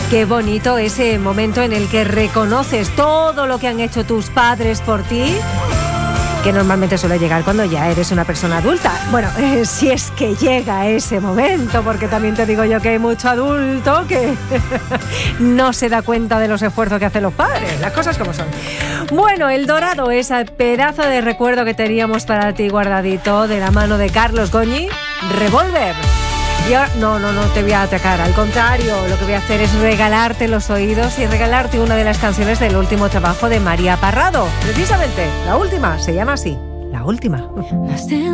Qué bonito ese momento en el que reconoces todo lo que han hecho tus padres por ti, que normalmente suele llegar cuando ya eres una persona adulta. Bueno, si es que llega ese momento, porque también te digo yo que hay mucho adulto que no se da cuenta de los esfuerzos que hacen los padres, las cosas como son. Bueno, El Dorado, ese pedazo de recuerdo que teníamos para ti guardadito de la mano de Carlos Goñi, Revolver. Y ahora, no te voy a atacar, al contrario, lo que voy a hacer es regalarte los oídos y regalarte una de las canciones del último trabajo de María Parrado. Precisamente, la última, se llama así, La Última.